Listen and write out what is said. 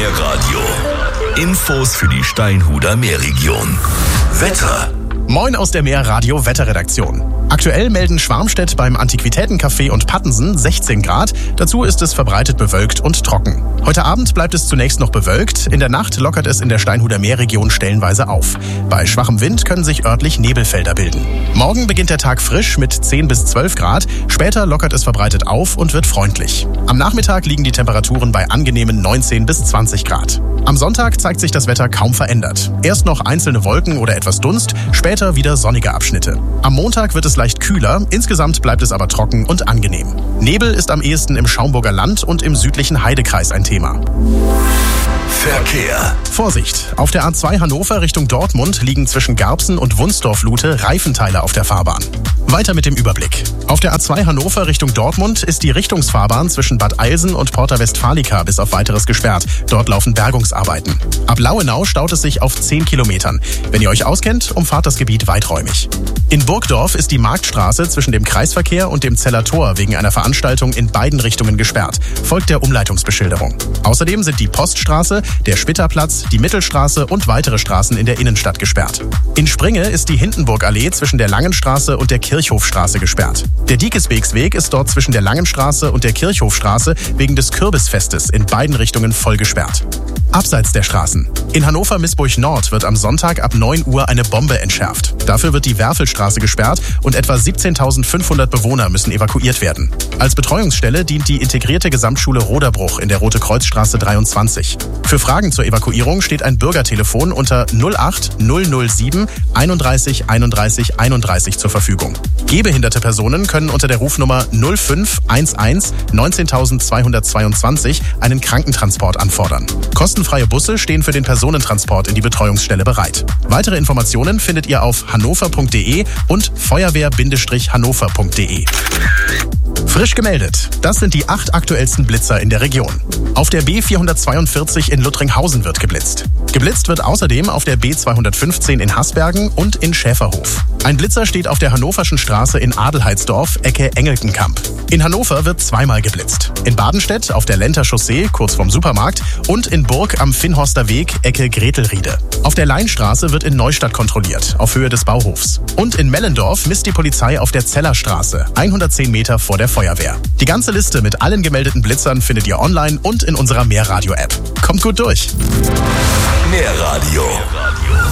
Meerradio. Infos für die Steinhuder Meerregion. Wetter. Moin aus der Meerradio Wetterredaktion. Aktuell melden Schwarmstedt beim Antiquitätencafé und Pattensen 16 Grad. Dazu ist es verbreitet bewölkt und trocken. Heute Abend bleibt es zunächst noch bewölkt. In der Nacht lockert es in der Steinhuder Meerregion stellenweise auf. Bei schwachem Wind können sich örtlich Nebelfelder bilden. Morgen beginnt der Tag frisch mit 10 bis 12 Grad. Später lockert es verbreitet auf und wird freundlich. Am Nachmittag liegen die Temperaturen bei angenehmen 19 bis 20 Grad. Am Sonntag zeigt sich das Wetter kaum verändert. Erst noch einzelne Wolken oder etwas Dunst, später wieder sonnige Abschnitte. Am Montag wird es leicht kühler, insgesamt bleibt es aber trocken und angenehm. Nebel ist am ehesten im Schaumburger Land und im südlichen Heidekreis ein Thema. Verkehr. Vorsicht! Auf der A2 Hannover Richtung Dortmund liegen zwischen Garbsen und Wunsdorf-Lute Reifenteile auf der Fahrbahn. Weiter mit dem Überblick. Auf der A2 Hannover Richtung Dortmund ist die Richtungsfahrbahn zwischen Bad Eilsen und Porta Westfalica bis auf Weiteres gesperrt. Dort laufen Bergungsarbeiten. Ab Lauenau staut es sich auf 10 Kilometern. Wenn ihr euch auskennt, umfahrt das Gebiet weiträumig. In Burgdorf ist die Marktstraße zwischen dem Kreisverkehr und dem Zeller Tor wegen einer Veranstaltung in beiden Richtungen gesperrt. Folgt der Umleitungsbeschilderung. Außerdem sind die Poststraße, der Spitterplatz, die Mittelstraße und weitere Straßen in der Innenstadt gesperrt. In Springe ist die Hindenburgallee zwischen der Langenstraße und der Kirchhofstraße gesperrt. Der Diekeswegsweg ist dort zwischen der Langenstraße und der Kirchhofstraße wegen des Kürbisfestes in beiden Richtungen voll gesperrt. Abseits der Straßen. In Hannover-Missburg Nord wird am Sonntag ab 9 Uhr eine Bombe entschärft. Dafür wird die Werfelstraße gesperrt und etwa 17.500 Bewohner müssen evakuiert werden. Als Betreuungsstelle dient die integrierte Gesamtschule Roderbruch in der Rote-Kreuz-Straße 23. Für Fragen zur Evakuierung steht ein Bürgertelefon unter 08 007 31 31 31 zur Verfügung. Gehbehinderte Personen können unter der Rufnummer 0511 19222 einen Krankentransport anfordern. Kostenfreie Busse stehen für den Personentransport in die Betreuungsstelle bereit. Weitere Informationen findet ihr auf hannover.de und feuerwehr-hannover.de. Frisch gemeldet. Das sind die 8 aktuellsten Blitzer in der Region. Auf der B442 in Luttringhausen wird geblitzt. Geblitzt wird außerdem auf der B215 in Hasbergen und in Schäferhof. Ein Blitzer steht auf der Hannoverschen Straße in Adelheidsdorf, Ecke Engelkenkamp. In Hannover wird zweimal geblitzt. In Badenstedt auf der Lenter Chaussee, kurz vorm Supermarkt, und in Burg am Finnhorster Weg, Ecke Gretelriede. Auf der Leinstraße wird in Neustadt kontrolliert, auf Höhe des Bauhofs. Und in Mellendorf misst die Polizei auf der Zellerstraße, 110 Meter vor der Feuerwehr. Die ganze Liste mit allen gemeldeten Blitzern findet ihr online und in unserer Meerradio-App. Kommt gut durch! Meerradio.